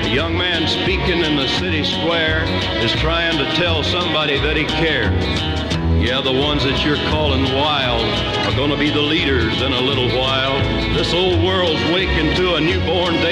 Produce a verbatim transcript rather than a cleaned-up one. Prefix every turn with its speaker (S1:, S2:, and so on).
S1: A young man speaking in the city square is trying to tell somebody that he cares. Yeah, the ones that you're calling wild are gonna be the leaders in a little while. This old world's waking to a newborn day.